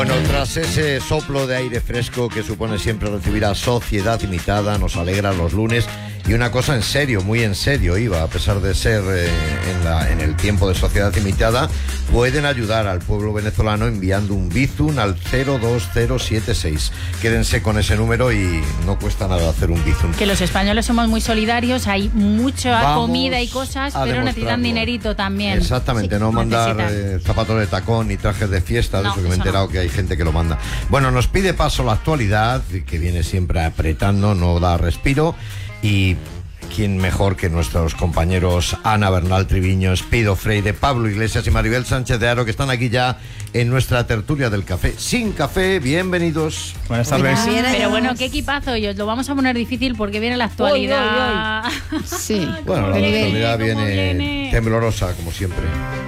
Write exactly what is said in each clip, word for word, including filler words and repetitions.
Bueno, tras ese soplo de aire fresco que supone siempre recibir a Sociedad Limitada, nos alegra los lunes. Y una cosa en serio, muy en serio, Iva, a pesar de ser eh, en, la, en el tiempo de Sociedad Limitada, pueden ayudar al pueblo venezolano enviando un Bizum al cero dos cero siete seis. Quédense con ese número y no cuesta nada hacer un Bizum. Que los españoles somos muy solidarios, hay mucha Vamos comida y cosas, pero necesitan dinerito también. Exactamente, sí, no mandar eh, zapatos de tacón ni trajes de fiesta, de no, eso que me he enterado no. que hay gente que lo manda. Bueno, nos pide paso la actualidad, que viene siempre apretando, no da respiro. Y quién mejor que nuestros compañeros Ana Bernal Triviño, Espido Freire, Pablo Iglesias y Maribel Sánchez de Haro, que están aquí ya en nuestra tertulia del café. Sin café, bienvenidos. Buenas tardes. Pero bueno, qué equipazo, y os lo vamos a poner difícil porque viene la actualidad. Uy, uy, uy. Sí. Bueno, la actualidad viene, viene temblorosa, como siempre.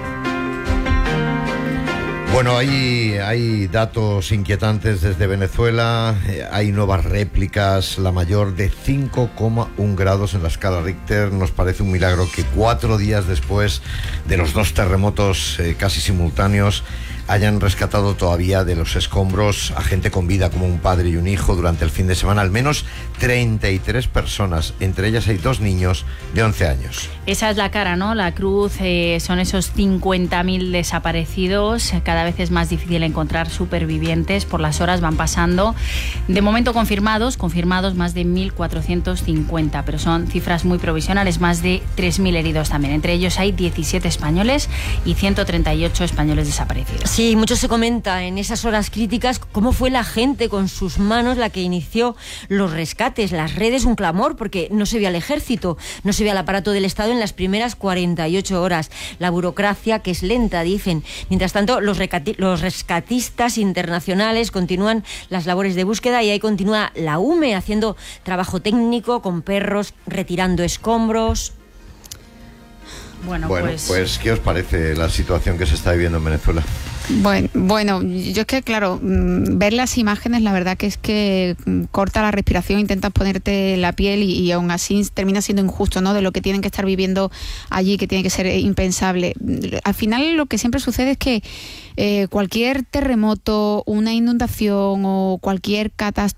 Bueno, hay, hay datos inquietantes desde Venezuela, eh, hay nuevas réplicas, la mayor de cinco coma uno grados en la escala Richter. Nos parece un milagro que cuatro días después de los dos terremotos eh, casi simultáneos hayan rescatado todavía de los escombros a gente con vida, como un padre y un hijo. Durante el fin de semana al menos treinta y tres personas, entre ellas hay dos niños de once años. Esa es la cara, ¿no? La cruz, eh, son esos cincuenta mil desaparecidos. Cada vez es más difícil encontrar supervivientes, por las horas van pasando. De momento confirmados, confirmados más de mil cuatrocientos cincuenta, pero son cifras muy provisionales, más de tres mil heridos también. Entre ellos hay diecisiete españoles y ciento treinta y ocho españoles desaparecidos. Sí, mucho se comenta en esas horas críticas cómo fue la gente con sus manos la que inició los rescates. Las redes, un clamor, porque no se veía el ejército, no se veía el aparato del Estado en las primeras cuarenta y ocho horas. La burocracia, que es lenta, dicen. Mientras tanto, los, recati- los rescatistas internacionales continúan las labores de búsqueda, y ahí continúa la U M E haciendo trabajo técnico con perros, retirando escombros. Bueno, bueno pues... pues, ¿qué os parece la situación que se está viviendo en Venezuela? Bueno, bueno, yo es que, claro, ver las imágenes, la verdad que es que corta la respiración, intentas ponerte la piel y, y aún así termina siendo injusto, ¿no? De lo que tienen que estar viviendo allí, que tiene que ser impensable. Al final lo que siempre sucede es que eh, cualquier terremoto, una inundación o cualquier catástrofe